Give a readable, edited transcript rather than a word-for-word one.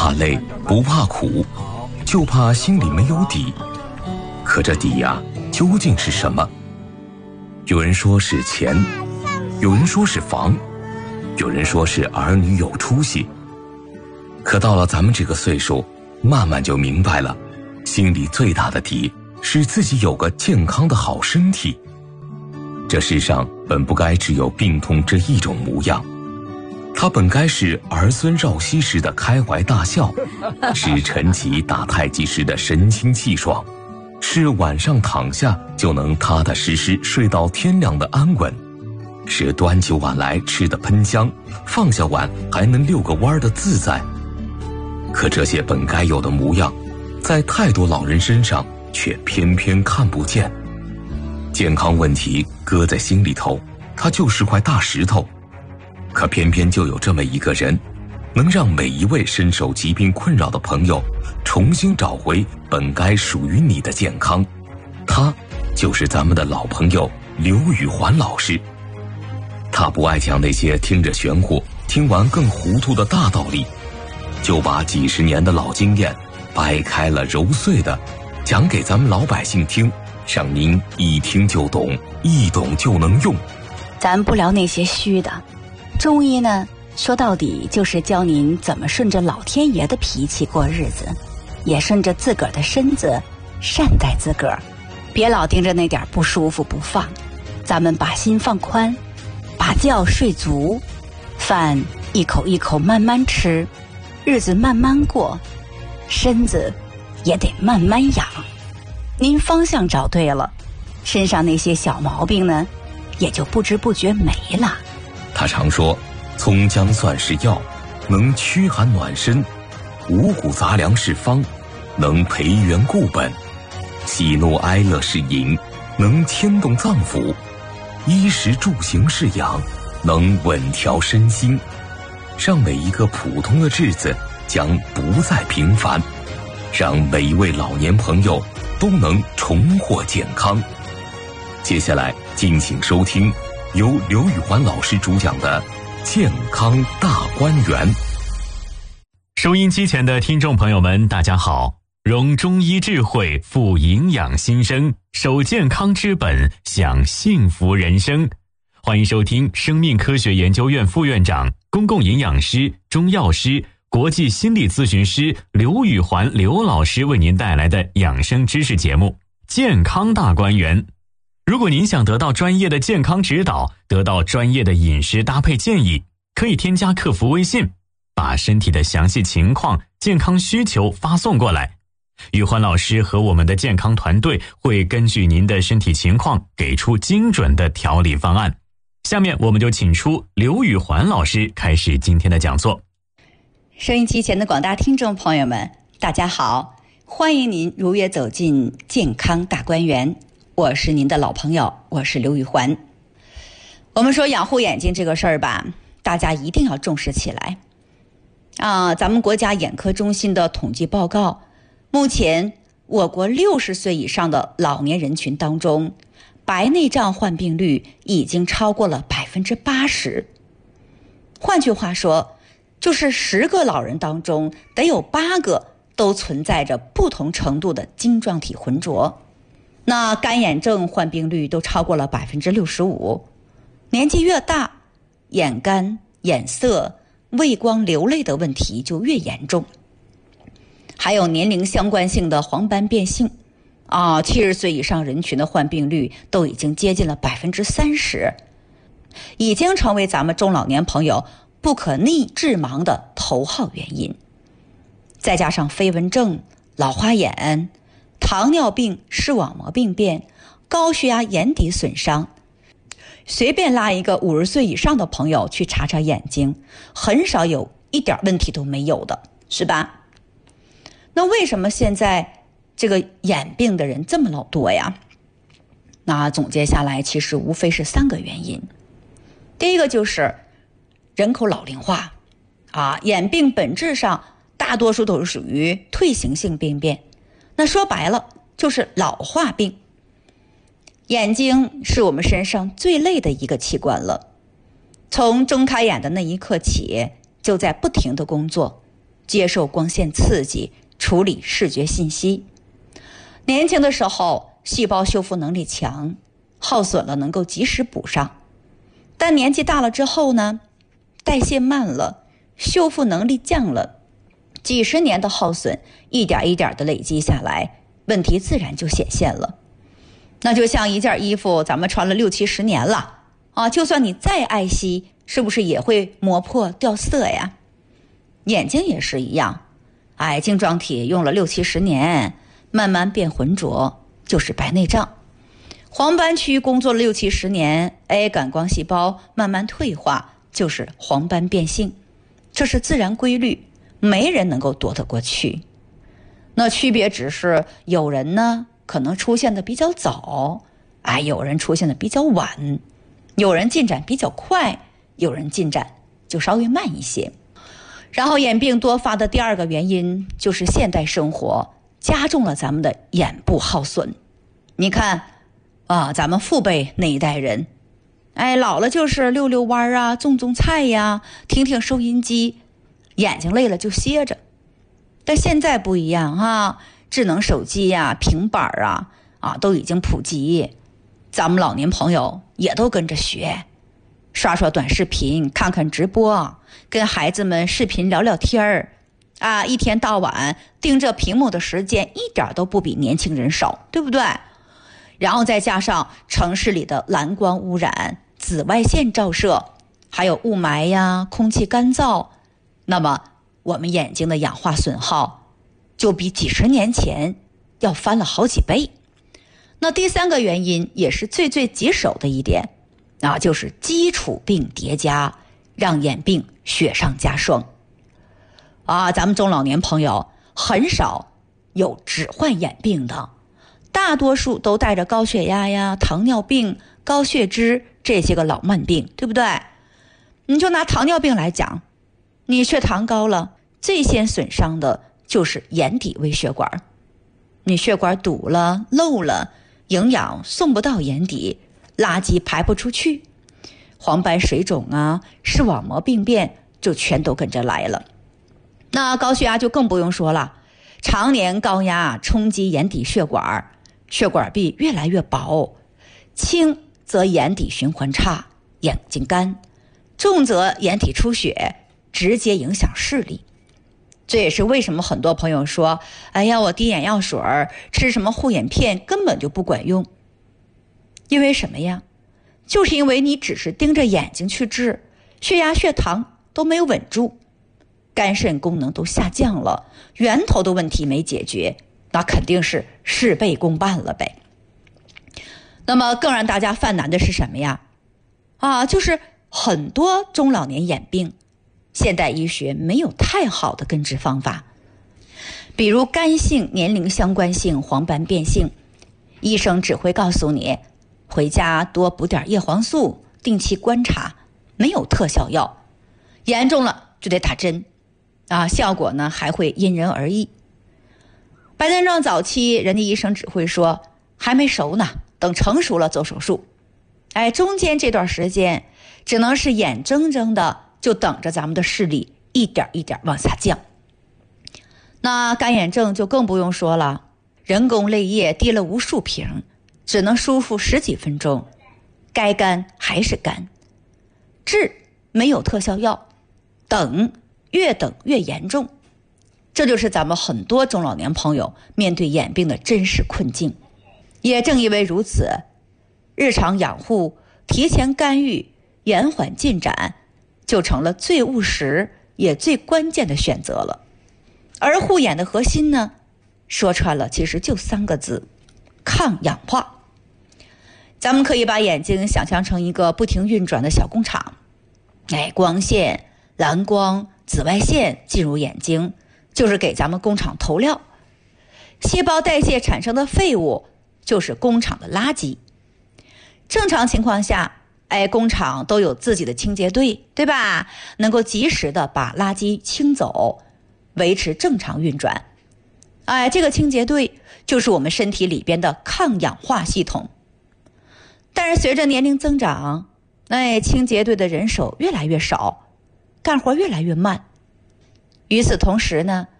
怕累不怕苦，就怕心里没有底。可这底呀，究竟是什么？有人说是钱，有人说是房，有人说是儿女有出息。可到了咱们这个岁数，慢慢就明白了，心里最大的底是自己有个健康的好身体。这世上本不该只有病痛这一种模样，它本该是儿孙绕膝时的开怀大笑，是晨起打太极时的神清气爽，是晚上躺下就能踏踏实实睡到天亮的安稳，是端起碗来吃得喷香，放下碗还能遛个弯的自在。可这些本该有的模样，在太多老人身上却偏偏看不见。健康问题搁在心里头，它就是块大石头。可偏偏就有这么一个人，能让每一位深受疾病困扰的朋友重新找回本该属于你的健康。他就是咱们的老朋友刘宇环老师。他不爱讲那些听着玄乎，听完更糊涂的大道理，就把几十年的老经验掰开了揉碎的讲给咱们老百姓听，让您一听就懂，一懂就能用。 咱不聊那些虚的，中医呢，说到底就是教您怎么顺着老天爷的脾气过日子，也顺着自个儿的身子善待自个儿，别老盯着那点不舒服不放。咱们把心放宽，把觉睡足，饭一口一口慢慢吃，日子慢慢过，身子也得慢慢养。您方向找对了，身上那些小毛病呢，也就不知不觉没了。 他常说，葱姜蒜是药，能驱寒暖身；五谷杂粮是方，能培元固本；喜怒哀乐是饮，能牵动脏腑；衣食住行是养，能稳调身心。让每一个普通的日子将不再平凡，让每一位老年朋友都能重获健康。接下来敬请收听由刘宇环老师主讲的健康大观园。 收音机前的听众朋友们，大家好，融中医智慧，富营养心声，守健康之本，享幸福人生。欢迎收听生命科学研究院副院长、公共营养师、中药师、国际心理咨询师刘宇环刘老师为您带来的养生知识节目《健康大观园》。如果您想得到专业的健康指导，得到专业的饮食搭配建议，可以添加客服微信，把身体的详细情况、健康需求发送过来。宇环老师和我们的健康团队会根据您的身体情况给出精准的调理方案。下面我们就请出刘宇环老师开始今天的讲座。 收音机前的广大听众朋友们，大家好，欢迎您如约走进健康大观园，我是您的老朋友，我是刘宇环。我们说养护眼睛这个事儿吧，大家一定要重视起来咱们国家眼科中心的统计报告，目前我国60岁以上的老年人群当中，白内障患病率已经超过了80%。换句话说，就是10个老人当中得有8个都存在着不同程度的晶状体浑浊。那干眼症患病率都超过了65%。年纪越大，眼干、眼涩、畏光流泪的问题就越严重。还有年龄相关性的黄斑变性70岁以上人群的患病率都已经接近了30%，已经成为咱们中老年朋友不可逆致盲的头号原因。再加上飞蚊症、老花眼、糖尿病、视网膜病变、高血压眼底损伤，随便拉一个50岁以上的朋友去查查眼睛，很少有一点问题都没有的，是吧？那为什么现在这个眼病的人这么老多呀？那总结下来，其实无非是3个原因。第一个就是人口老龄化眼病本质上大多数都是属于退行性病变，那说白了就是老化病。眼睛是我们身上最累的一个器官了，从睁开眼的那一刻起，就在不停的工作， 接受光线刺激，处理视觉信息。年轻的时候细胞修复能力强，耗损了能够及时补上。但年纪大了之后呢，代谢慢了，修复能力降了，几十年的耗损一点一点的累积下来，问题自然就显现了。那就像一件衣服咱们穿了60-70年了啊，就算你再爱惜，是不是也会磨破掉色呀？眼睛也是一样，晶状体用了60-70年，慢慢变浑浊，就是白内障。黄斑区工作了60-70年，感光细胞慢慢退化，就是黄斑变性。这是自然规律，没人能够躲得过去。那区别只是有人呢可能出现的比较早，有人出现的比较晚，有人进展比较快，有人进展就稍微慢一些。然后眼病多发的第二个原因就是现代生活加重了咱们的眼部耗损。你看咱们父辈那一代人，老了就是遛遛弯啊，种种菜呀，听听收音机，眼睛累了就歇着。但现在不一样啊，智能手机呀、平板都已经普及，咱们老年朋友也都跟着学，刷刷短视频，看看直播，跟孩子们视频聊聊天儿一天到晚盯着屏幕的时间一点都不比年轻人少，对不对？然后再加上城市里的蓝光污染、紫外线照射，还有雾霾呀、空气干燥，那么我们眼睛的氧化损耗就比几十年前要翻了好几倍。那第三个原因也是最棘手的一点就是基础病叠加，让眼病雪上加霜咱们中老年朋友很少有只患眼病的，大多数都带着高血压呀、糖尿病、高血脂这些个老慢病，对不对？你就拿糖尿病来讲，你血糖高了，最先损伤的就是眼底微血管。你血管堵了、漏了，营养送不到眼底，垃圾排不出去，黄斑水肿视网膜病变就全都跟着来了。那高血压就更不用说了，常年高压冲击眼底血管，血管壁越来越薄，轻则眼底循环差，眼睛干，重则眼底出血，直接影响视力。这也是为什么很多朋友说，我滴眼药水，吃什么护眼片根本就不管用。因为什么呀？就是因为你只是盯着眼睛去治，血压血糖都没有稳住，肝肾功能都下降了，源头的问题没解决，那肯定是事倍功半了呗。那么更让大家犯难的是什么呀？就是很多中老年眼病，现代医学没有太好的根治方法。比如肝性年龄相关性黄斑变性，医生只会告诉你回家多补点叶黄素，定期观察，没有特效药，严重了就得打针效果呢还会因人而异。白内障早期人家医生只会说还没熟呢，等成熟了做手术。中间这段时间只能是眼睁睁的就等着咱们的视力一点一点往下降。那干眼症就更不用说了，人工泪液滴了无数瓶，只能舒服10几分钟，该干还是干，治没有特效药，越等越严重。这就是咱们很多中老年朋友面对眼病的真实困境。也正因为如此，日常养护、提前干预、延缓进展就成了最务实也最关键的选择了。而护眼的核心呢，说穿了其实就3个字：抗氧化。咱们可以把眼睛想象成一个不停运转的小工厂，光线、蓝光、紫外线进入眼睛，就是给咱们工厂投料。细胞代谢产生的废物就是工厂的垃圾。正常情况下，工厂都有自己的清洁队，对吧？能够及时的把垃圾清走，维持正常运转。这个清洁队就是我们身体里边的抗氧化系统。但是随着年龄增长，清洁队的人手越来越少，干活越来越慢。 与此同时呢，